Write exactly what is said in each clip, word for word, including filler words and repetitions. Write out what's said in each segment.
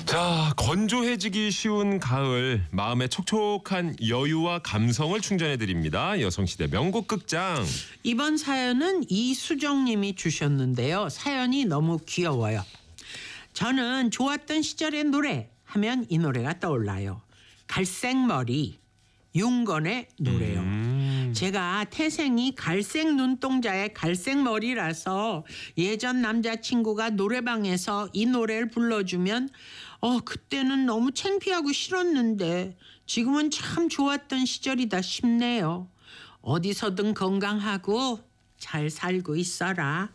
자, 건조해지기 쉬운 가을, 마음의 촉촉한 여유와 감성을 충전해드립니다. 여성시대 명곡 극장. 이번 사연은 이수정님이 주셨는데요. 사연이 너무 귀여워요. 저는 좋았던 시절의 노래 하면 이 노래가 떠올라요. 갈색머리, 윤건의 노래요. 음. 제가 태생이 갈색 눈동자의 갈색 머리라서 예전 남자친구가 노래방에서 이 노래를 불러주면 어 그때는 너무 창피하고 싫었는데 지금은 참 좋았던 시절이다 싶네요. 어디서든 건강하고 잘 살고 있어라.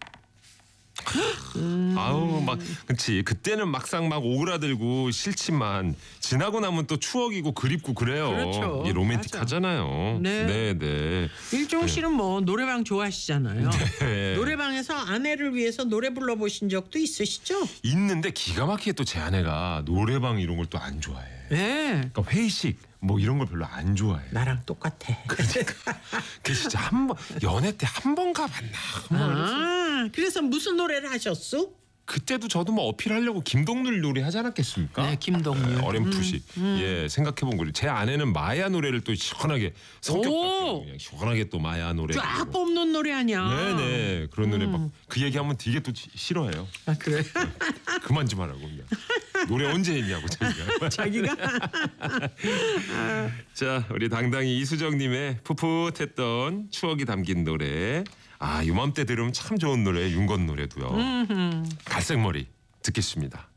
음. 아우 막 그치 그때는 막상 막 오그라들고 싫지만 지나고 나면 또 추억이고 그립고 그래요. 그렇죠. 이게 로맨틱하잖아요. 네. 네, 네. 일종 씨는 뭐 노래방 좋아하시잖아요. 네. 노래방에서 아내를 위해서 노래 불러보신 적도 있으시죠? 있는데 기가 막히게 또 제 아내가 노래방 이런 걸 또 안 좋아해. 네. 그러니까 회식 뭐 이런 걸 별로 안 좋아해. 나랑 똑같아. 그러니까 그 진짜 한 번 연애 때 한 번 가봤나. 한 번 아, 그래서 무슨 노래를 하셨어? 그때도 저도 뭐 어필하려고 김동률 노래 하지 않았겠습니까? 네, 김동률. 네, 어렴풋이. 음, 음. 예, 생각해본 거예요. 제 아내는 마야 노래를 또 시원하게 성격답게 오! 그냥 시원하게 또 마야 노래. 쫙 뽑는 노래 아니야. 네네 그런 노래 음. 막 그 얘기하면 되게 또 시- 싫어해요. 아 그래? 그만 좀 하라고 그냥. 노래 언제 했냐고 자기가. 자기가 자, 우리 당당히 이수정님의 풋풋했던 추억이 담긴 노래. 아, 요맘때 들으면 참 좋은 노래, 윤건 노래도요. 갈색머리 듣겠습니다.